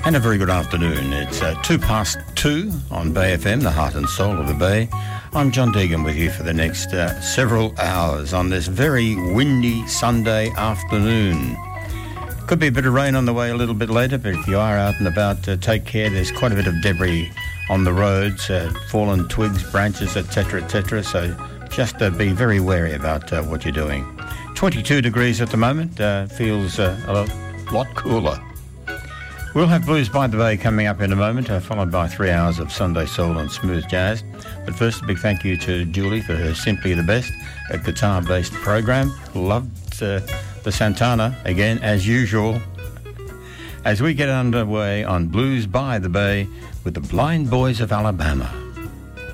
And a very good afternoon. It's 2:02 on Bay FM, the heart and soul of the Bay. I'm John Deegan with you for the next several hours on this very windy Sunday afternoon. Could be a bit of rain on the way a little bit later, but if you are out and about, take care. There's quite a bit of debris on the roads, fallen twigs, branches, etc., etc. So just be very wary about what you're doing. 22 degrees at the moment. Feels a lot cooler. We'll have Blues by the Bay coming up in a moment, followed by 3 hours of Sunday soul and smooth jazz. But first, a big thank you to Julie for her Simply the Best, a guitar-based program. Loved the Santana, again, as usual, as we get underway on Blues by the Bay with the Blind Boys of Alabama.